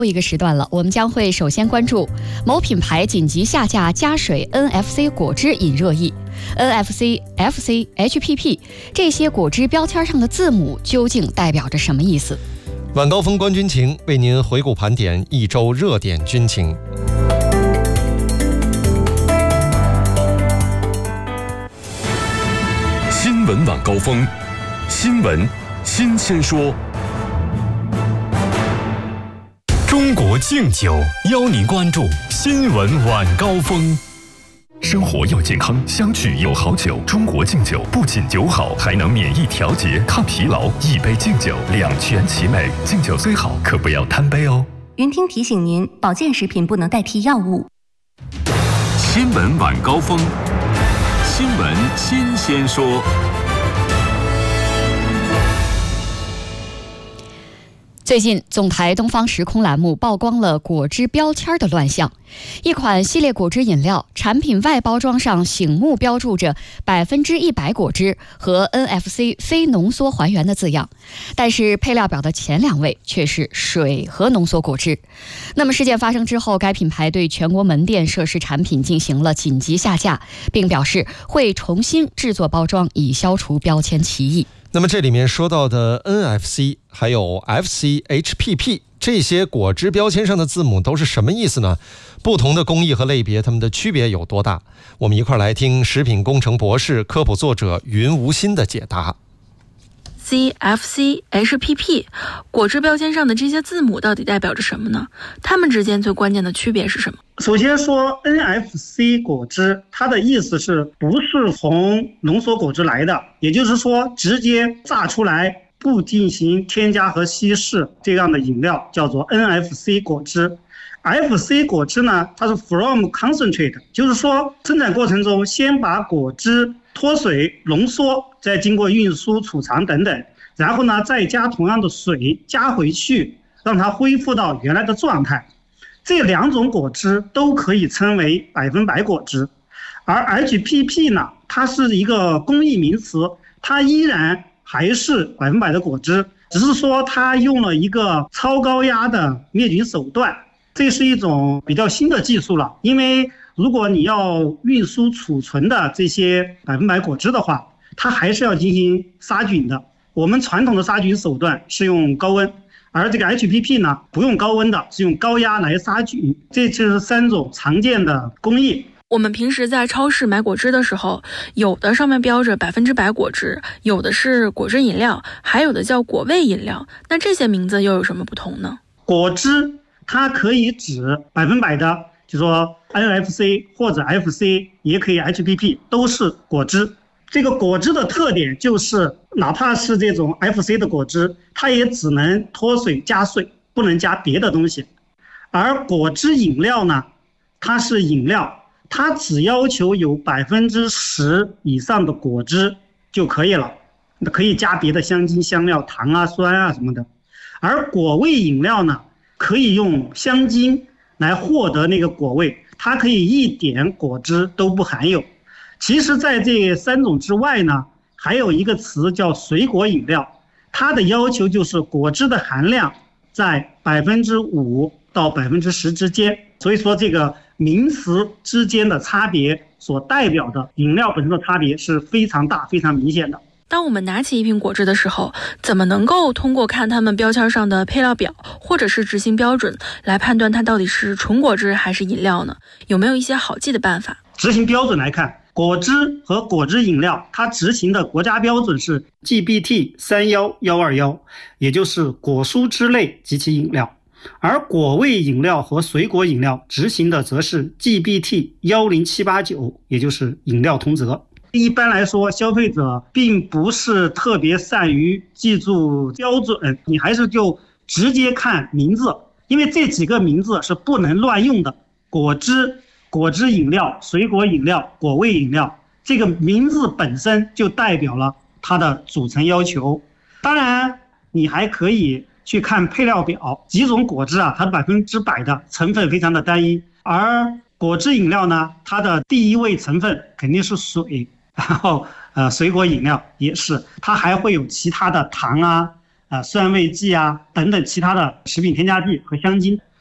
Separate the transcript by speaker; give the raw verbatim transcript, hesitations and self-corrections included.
Speaker 1: 一个时段了，我们将会首先关注某品牌紧急下架加水 N F C 果汁引热议。N F C、F C、H P P 这些果汁标签上的字母究竟代表着什么意思？
Speaker 2: 晚高峰观军情，为您回顾盘点一周热点军情。
Speaker 3: 新闻晚高峰，新闻新鲜说。中国敬酒邀您关注新闻晚高峰。生活要健康，相聚有好酒。中国敬酒不仅酒好，还能免疫调节、抗疲劳。一杯敬酒，两全其美。敬酒虽好，可不要贪杯哦。
Speaker 4: 云听提醒您，保健食品不能代替药物。
Speaker 3: 新闻晚高峰，新闻新鲜说。
Speaker 1: 最近，总台东方时空栏目曝光了果汁标签的乱象。一款系列果汁饮料产品外包装上醒目标注着百分之一百果汁和 N F C 非浓缩还原的字样，但是配料表的前两位却是水和浓缩果汁。那么事件发生之后，该品牌对全国门店涉事产品进行了紧急下架，并表示会重新制作包装，以消除标签歧义。
Speaker 2: 那么这里面说到的 N F C 还有 F C、H P P 这些果汁标签上的字母都是什么意思呢？不同的工艺和类别，它们的区别有多大？我们一块来听食品工程博士、科普作者云无心的解答。
Speaker 5: C、F C、H P P 果汁标签上的这些字母到底代表着什么呢？它们之间最关键的区别是什么？
Speaker 6: 首先说 N F C 果汁，它的意思是不是从浓缩果汁来的，也就是说直接榨出来不进行添加和稀释这样的饮料叫做 N F C 果汁。F C 果汁呢，它是 from concentrate， 就是说生产过程中先把果汁脱水浓缩，再经过运输储藏等等，然后呢再加同样的水加回去，让它恢复到原来的状态。这两种果汁都可以称为百分百果汁。而 H P P 呢，它是一个工艺名词，它依然还是百分百的果汁，只是说它用了一个超高压的灭菌手段。这是一种比较新的技术了，因为如果你要运输储存的这些百分百果汁的话，它还是要进行杀菌的。我们传统的杀菌手段是用高温，而这个 H P P 呢，不用高温的，是用高压来杀菌。这就是三种常见的工艺。
Speaker 5: 我们平时在超市买果汁的时候，有的上面标着百分之百果汁，有的是果汁饮料，还有的叫果味饮料。那这些名字又有什么不同呢？
Speaker 6: 果汁它可以指百分百的，就说 N F C 或者 F C， 也可以 H P P， 都是果汁。这个果汁的特点就是，哪怕是这种 F C 的果汁，它也只能脱水加水，不能加别的东西。而果汁饮料呢，它是饮料，它只要求有百分之十以上的果汁就可以了，可以加别的香精、香料、糖啊、酸啊什么的。而果味饮料呢，可以用香精来获得那个果味，它可以一点果汁都不含有。其实在这三种之外呢，还有一个词叫水果饮料，它的要求就是果汁的含量在百分之五到百分之十之间。所以说这个名词之间的差别所代表的饮料本身的差别是非常大、非常明显的。
Speaker 5: 当我们拿起一瓶果汁的时候，怎么能够通过看它们标签上的配料表或者是执行标准来判断它到底是纯果汁还是饮料呢？有没有一些好记的办法？
Speaker 6: 执行标准来看，果汁和果汁饮料它执行的国家标准是 G B T 三一一二一， 也就是果蔬汁类及其饮料。而果味饮料和水果饮料执行的则是 G B T 一零七八九， 也就是饮料通则。一般来说，消费者并不是特别善于记住标准，你还是就直接看名字，因为这几个名字是不能乱用的。果汁、果汁饮料、水果饮料、果味饮料，这个名字本身就代表了它的组成要求。当然，你还可以去看配料表，几种果汁啊，它百分之百的成分非常的单一，而果汁饮料呢，它的第一位成分肯定是水。然后呃，水果饮料也是，它还会有其他的糖啊、 呃酸味剂啊等等其他的食品添加剂和香精。